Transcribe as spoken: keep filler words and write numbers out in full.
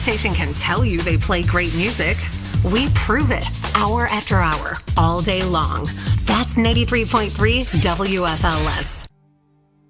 station can tell you they play great music. We prove it hour after hour, all day long. That's ninety-three point three W F L S.